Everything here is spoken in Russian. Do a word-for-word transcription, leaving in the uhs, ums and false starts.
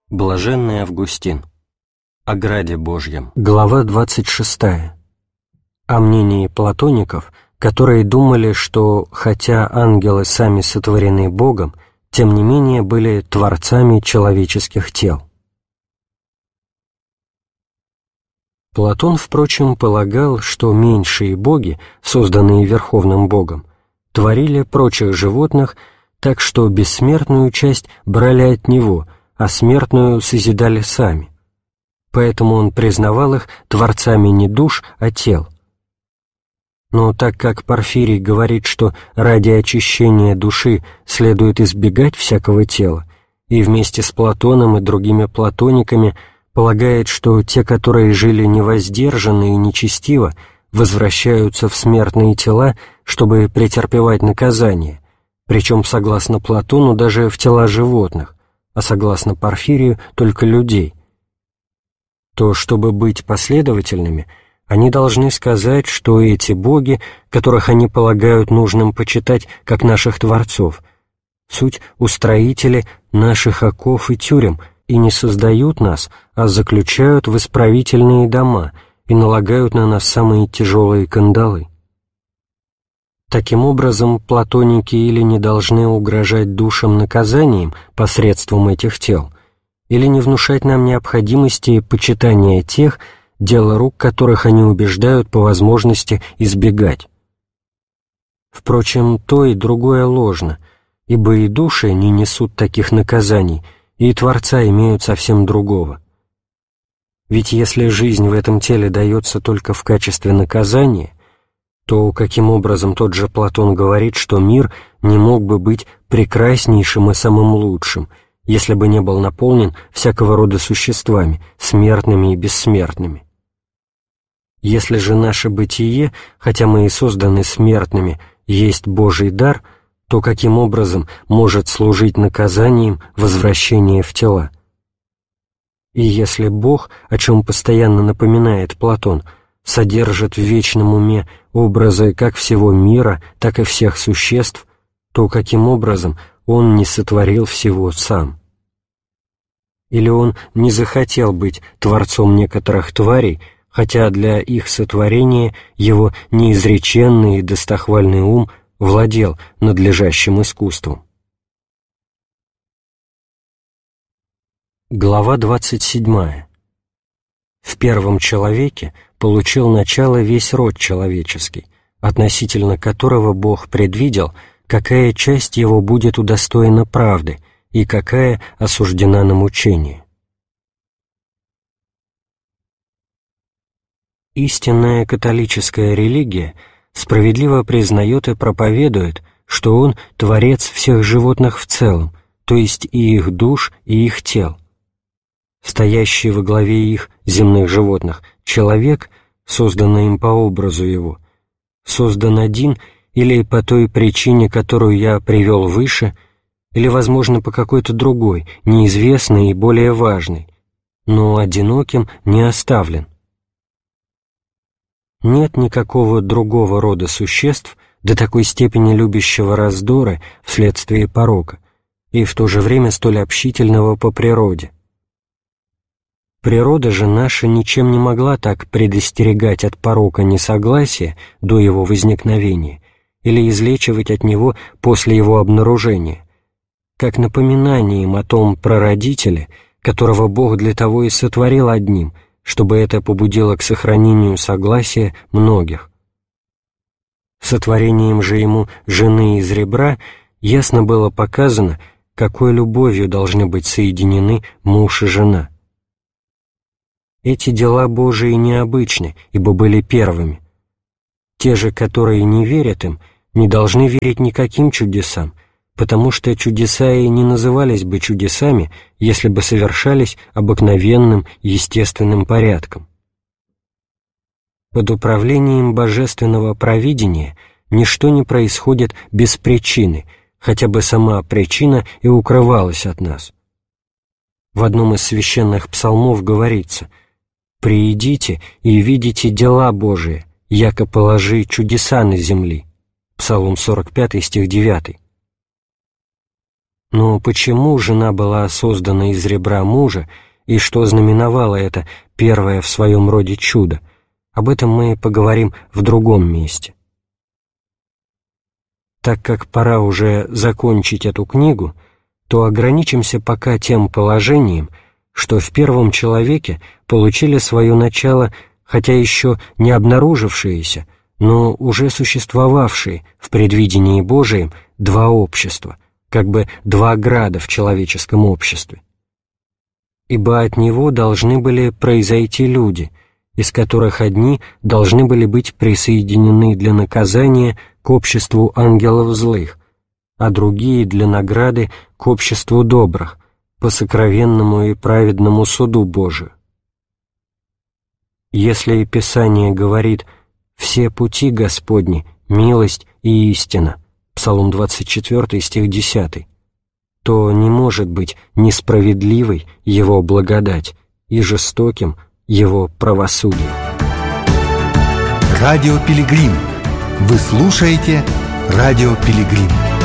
Блаженный Августин. О граде Божьем. Глава двадцать шестая. О мнении платоников, которые думали, что, хотя ангелы сами сотворены Богом, тем не менее были творцами человеческих тел. Платон, впрочем, полагал, что меньшие боги, созданные Верховным Богом, творили прочих животных, так что бессмертную часть брали от него, а смертную созидали сами. Поэтому он признавал их творцами не душ, а тел. Но так как Порфирий говорит, что ради очищения души следует избегать всякого тела, и вместе с Платоном и другими платониками полагает, что те, которые жили невоздержанно и нечестиво, возвращаются в смертные тела, чтобы претерпевать наказание, причем, согласно Платону, даже в тела животных, а согласно Порфирию, только людей, то, чтобы быть последовательными, они должны сказать, что эти боги, которых они полагают нужным почитать как наших творцов, суть устроители наших оков и тюрем, и не создают нас, а заключают в исправительные дома и налагают на нас самые тяжелые кандалы. Таким образом, платоники или не должны угрожать душам наказанием посредством этих тел, или не внушать нам необходимости почитания тех, дело рук которых они убеждают по возможности избегать. Впрочем, то и другое ложно, ибо и души не несут таких наказаний, и Творца имеют совсем другого. Ведь если жизнь в этом теле дается только в качестве наказания, то каким образом тот же Платон говорит, что мир не мог бы быть прекраснейшим и самым лучшим, если бы не был наполнен всякого рода существами, смертными и бессмертными? Если же наше бытие, хотя мы и созданы смертными, есть Божий дар, то каким образом может служить наказанием возвращение в тела? И если Бог, о чем постоянно напоминает Платон, содержит в вечном уме образы как всего мира, так и всех существ, то каким образом Он не сотворил всего сам? Или Он не захотел быть творцом некоторых тварей, хотя для их сотворения Его неизреченный и достохвальный ум владел надлежащим искусством? Глава двадцать седьмая. В первом человеке получил начало весь род человеческий, относительно которого Бог предвидел, какая часть его будет удостоена правды и какая осуждена на мучение. Истинная католическая религия справедливо признает и проповедует, что Он — Творец всех животных в целом, то есть и их душ, и их тел. Стоящий во главе их, земных животных, человек, созданный им по образу его, создан один или по той причине, которую я привел выше, или, возможно, по какой-то другой, неизвестной и более важной, но одиноким не оставлен. Нет никакого другого рода существ, до такой степени любящего раздоры вследствие порока, и в то же время столь общительного по природе. Природа же наша ничем не могла так предостерегать от порока несогласия до его возникновения или излечивать от него после его обнаружения, как напоминанием о том прародителе, которого Бог для того и сотворил одним, чтобы это побудило к сохранению согласия многих. Сотворением же ему жены из ребра ясно было показано, какой любовью должны быть соединены муж и жена. Эти дела Божии необычны, ибо были первыми. Те же, которые не верят им, не должны верить никаким чудесам, потому что чудеса и не назывались бы чудесами, если бы совершались обыкновенным естественным порядком. Под управлением божественного провидения ничто не происходит без причины, хотя бы сама причина и укрывалась от нас. В одном из священных псалмов говорится: «Приидите и видите дела Божии, яко положи чудеса на земли». Псалом сорок пятый, стих девятый. Но почему жена была создана из ребра мужа, и что знаменовало это первое в своем роде чудо, об этом мы поговорим в другом месте. Так как пора уже закончить эту книгу, то ограничимся пока тем положением, что в первом человеке получили свое начало, хотя еще не обнаружившиеся, но уже существовавшие в предвидении Божием два общества, как бы два града в человеческом обществе. Ибо от него должны были произойти люди, из которых одни должны были быть присоединены для наказания к обществу ангелов злых, а другие для награды к обществу добрых, по сокровенному и праведному суду Божию. Если Писание говорит «все пути Господни, милость и истина», Псалом двадцать четвёртый, стих десятый, то не может быть несправедливой Его благодать и жестоким Его правосудие. Радио Пилигрим. Вы слушаете Радио Пилигрим.